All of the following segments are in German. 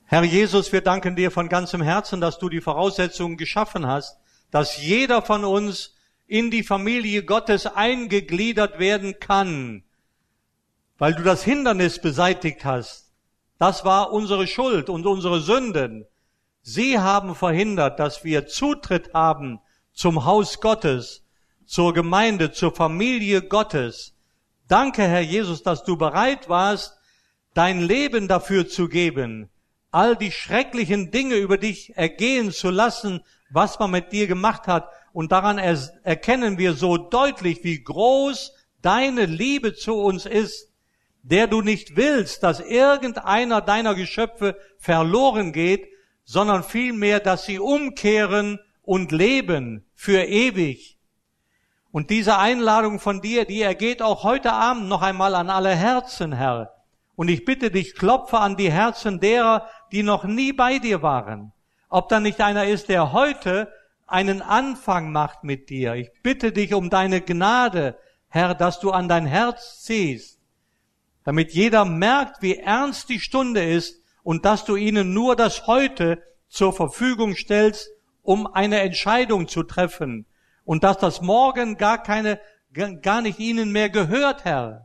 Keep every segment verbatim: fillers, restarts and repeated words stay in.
Herr Jesus, wir danken dir von ganzem Herzen, dass du die Voraussetzungen geschaffen hast, dass jeder von uns in die Familie Gottes eingegliedert werden kann, weil du das Hindernis beseitigt hast. Das war unsere Schuld und unsere Sünden. Sie haben verhindert, dass wir Zutritt haben zum Haus Gottes, zur Gemeinde, zur Familie Gottes. Danke, Herr Jesus, dass du bereit warst, dein Leben dafür zu geben, all die schrecklichen Dinge über dich ergehen zu lassen, was man mit dir gemacht hat. Und daran er- erkennen wir so deutlich, wie groß deine Liebe zu uns ist, der du nicht willst, dass irgendeiner deiner Geschöpfe verloren geht, sondern vielmehr, dass sie umkehren und leben für ewig. Und diese Einladung von dir, die ergeht auch heute Abend noch einmal an alle Herzen, Herr. Und ich bitte dich, klopfe an die Herzen derer, die noch nie bei dir waren. Ob da nicht einer ist, der heute einen Anfang macht mit dir. Ich bitte dich um deine Gnade, Herr, dass du an dein Herz ziehst, damit jeder merkt, wie ernst die Stunde ist und dass du ihnen nur das Heute zur Verfügung stellst, um eine Entscheidung zu treffen und dass das Morgen gar keine, gar nicht ihnen mehr gehört, Herr.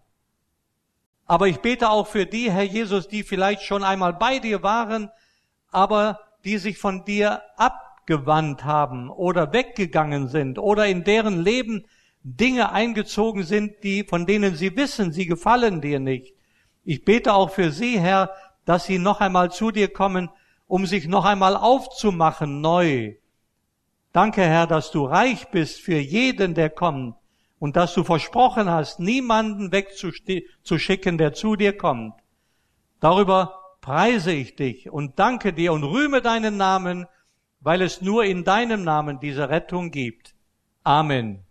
Aber ich bete auch für die, Herr Jesus, die vielleicht schon einmal bei dir waren, aber die sich von dir abgewandt haben oder weggegangen sind oder in deren Leben Dinge eingezogen sind, die, von denen sie wissen, sie gefallen dir nicht. Ich bete auch für sie, Herr, dass sie noch einmal zu dir kommen, um sich noch einmal aufzumachen neu. Danke, Herr, dass du reich bist für jeden, der kommt und dass du versprochen hast, niemanden wegzuschicken, der zu dir kommt. Darüber preise ich dich und danke dir und rühme deinen Namen, weil es nur in deinem Namen diese Rettung gibt. Amen.